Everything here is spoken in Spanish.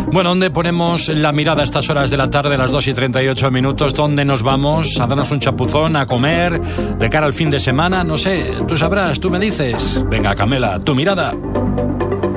Bueno, ¿dónde ponemos la mirada a estas horas de la tarde, a las 2:38? ¿Dónde nos vamos? ¿A darnos un chapuzón, a comer, de cara al fin de semana? No sé, tú sabrás, tú me dices. Venga, Camela, tu mirada.